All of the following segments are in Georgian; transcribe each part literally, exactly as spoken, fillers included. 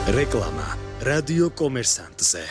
რეკლამა რადიო კომერსანტზე.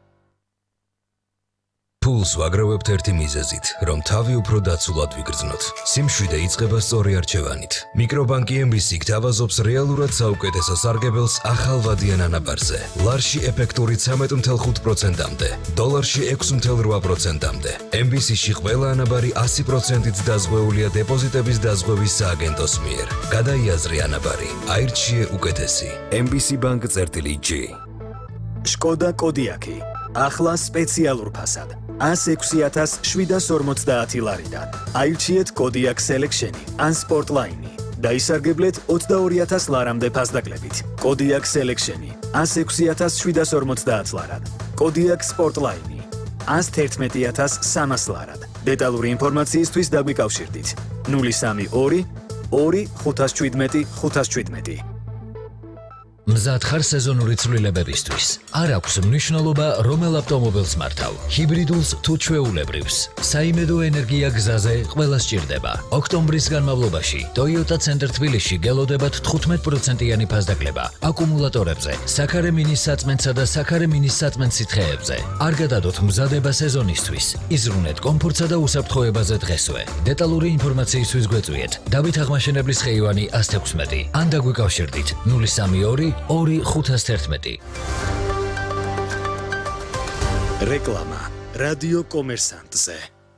Pulls ვაგროვებთ ერთი მიზეზით, რომ თავი უფრო დაცულად ვიგრძნოთ. სიმშვიდე იწყება სწორი არჩევანით. მიკრობანკი ემ ბი სი გთავაზობს რეალურად საუკეთესო სარგებელს ახალვადიან ანაბარზე. ლარში ეფექტური ცამეტ ათი ხუთი პროცენტამდე, დოლარში ექვსი ათი რვა პროცენტამდე. ემ ბი სი-ში ყველა ანაბარი ასი პროცენტით დაზღვეულია დეპოზიტების დაზღვევის სააგენტოს მიერ. გადაიაზრე ანაბარი, აირჩიე უკეთესი. ემ ბი სი ბანკ წერტილი ჯი. Skoda Kodiaq. ახლა სპეციალურ ფასად ას ექვსი ათას შვიდას ორმოცდაათი ლარიდან. აირჩიეთ Kodiaq Selection-ი ან Sportline-ი. დაისარგებლეთ ოცდაორი ათას ლარამდე ფასდაკლებით. Kodiaq Selection-ი ას ექვსი ათას შვიდას ორმოცდაათ ლარად. Kodiaq Sportline-ი ას თერთმეტი ათას სამას ლარად. დეტალური ინფორმაციისთვის დაგვიკავშირდით ნული სამი ორი ორი ხუთას შვიდმეტი ხუთას შვიდმეტი. მზად ხარ სეზონური ცვლილებებისთვის. არ აქვს მნიშვნელობა რომელ ავტომობილს მართავ, ჰიბრიდულს თუ ჩვეულებრივს. საიმედო ენერგია გზაზე ყველას სჭირდება. ოქტომბრის განმავლობაში Toyota Center თბილისში გელოდებათ თხუთმეტ პროცენტიანი ფასდაკლება აკუმულატორებზე, საქარე მინის საწმენდსა და საქარე მინის საწმენდ სითხეებზე. არ გადადოთ მზადება სეზონისთვის. იზრუნეთ კომფორტსა და უსაფრთხოებაზე დღესვე. დეტალური ინფორმაციისთვის გვეწვიეთ დავით აღმაშენებლის ხეივანი ას თექვსმეტი ან დაგვიკავშირდით ნული სამი ორი ორი ხუთას თერთმეტი. რეკლამა რადიო კომერსანტზე.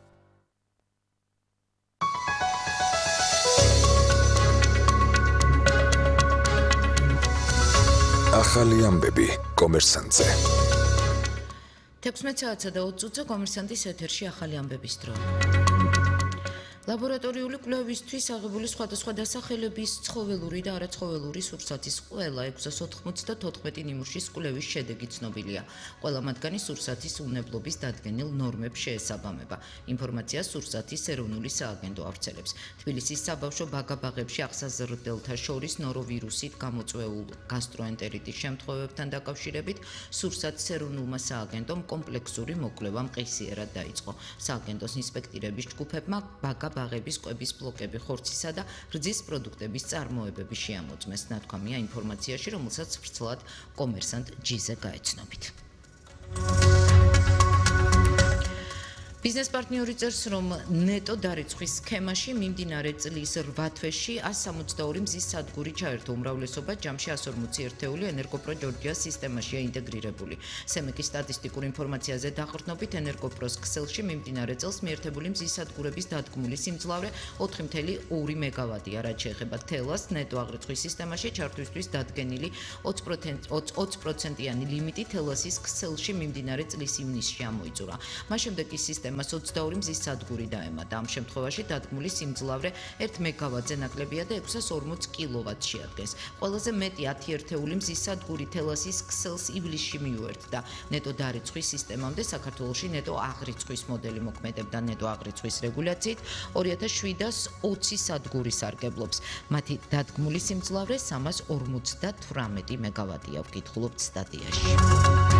ახალი ამბები კომერსანტზე. თექვსმეტ საათსა და ოცი წუთზე კომერსანტის ეთერში ახალი ამბების დრო. ლაბორატორიული კვლევისთვის აღებული სხვადასხვა დასახელების ცხოველური და არაცხოველური სურსათის ყველა ექვსას ოთხმოცდათოთხმეტი ნიმუშის კვლევის შედეგი ცნობილია. ყველა მათგანი სურსათის უნებლობის დადგენილ ნორმებს შეესაბამება. ინფორმაციას სურსათის ეროვნული სააგენტო ავრცელებს. თბილისის საბავშვო ბაგა-ბაღებში აღსაზრდელთა შორის ნოროვირუსით გამოწვეულ გასტროენტერიტის შემთხვევებთან დაკავშირებით სურსათის ეროვნულმა სააგენტომ კომპლექსური მოკვლევა მყისიერად დაიწყო. სააგენტოს ინსპექტირების ჯგუფებმა ბაგა ბაღების კვების ბლოკები ხორცისა და რძის პროდუქტების წარმოებები შეამოწმეს. ნათქვამია ინფორმაციაში, რომელსაც ვრცლად კომერსანტ ჯიზე გაეცნობით. ბიზნეს პარტნიორი წერს, რომ ნეტო დარიცხვის სქემაში მიმდინარე წლის რვა თვეში ას სამოცდაორი მზის სადგური ჩაერთო. უმრავლესობა ჯამში ას ორმოცი ერთეული ენერგოპრო ჯორჯიას სისტემაშია ინტეგრირებული. სემეკის სტატისტიკურ ინფორმაციაზე დაყრდნობით ენერგოპროს ქსელში მიმდინარე წელს მიერთებული მზის სადგურების დადგმული სიმძლავრე ოთხი ათეული ორი მეგავატია. რაც შეეხება თელას, ნეტო აღრიცხვის სისტემაში ჩართვისთვის დადგენილი ოცი პროცენტიანი ლიმიტი თელასის ქსელში მიმდინარე წლის ივნისში ამოიწურა. მას შემდეგ ის სისტემა მას ოცდაორი მზის სადგური დაემატა. ამ შემთხვევაში დადგმული სიმძლავრე ერთ მეგავატზე ნაკლებია და ექვსას ორმოც კილოვატს შეადგენს. ყველაზე მეტი ათი ერთეული მზის სადგური თელასის ქსელს ივლისში მიუერთდა. ნეტო დარიცხვის სისტემამდე საქართველოში ნეტო აღრიცხვის მოდელი მოქმედებდა. ნეტო აღრიცხვის რეგულაციით ორი ათას შვიდას ოცი სადგური სარგებლობს. მათი დადგმული სიმძლავრე სამას ორმოცდათვრამეტი მეგავატია. ვკითხულობთ სტატიაში.